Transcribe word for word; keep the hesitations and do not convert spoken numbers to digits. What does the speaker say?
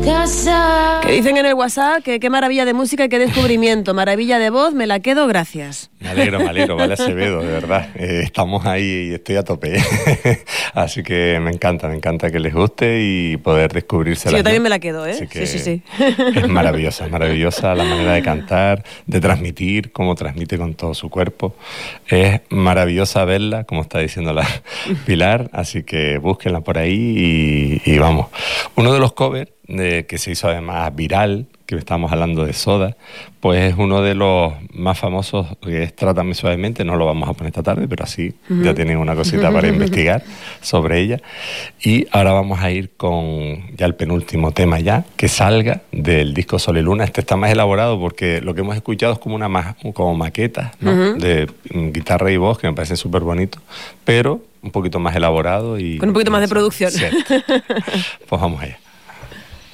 Que dicen en el WhatsApp que qué maravilla de música y qué descubrimiento, maravilla de voz, me la quedo, gracias. Me alegro, me alegro, vale Acevedo, de verdad. Eh, estamos ahí y estoy a tope. Así que me encanta, me encanta que les guste y poder descubrirse. Sí, yo también me la quedo, ¿eh? Sí, sí, sí. Es maravillosa, es maravillosa la manera de cantar, de transmitir, cómo transmite con todo su cuerpo. Es maravillosa verla, como está diciendo la Pilar, así que búsquenla por ahí y, y vamos. Uno de los covers de, que se hizo además viral, que estamos hablando de Soda, pues es uno de los más famosos, que es Trátame Suavemente. No lo vamos a poner esta tarde, pero así uh-huh. ya tienen una cosita para investigar sobre ella. Y ahora vamos a ir con ya el penúltimo tema ya, que salga del disco Sol y Luna. Este está más elaborado porque lo que hemos escuchado es como una ma- como maqueta, ¿no? Uh-huh. de um, guitarra y voz, que me parece súper bonito, pero un poquito más elaborado y... con un poquito más de producción. Cierto. Pues vamos allá.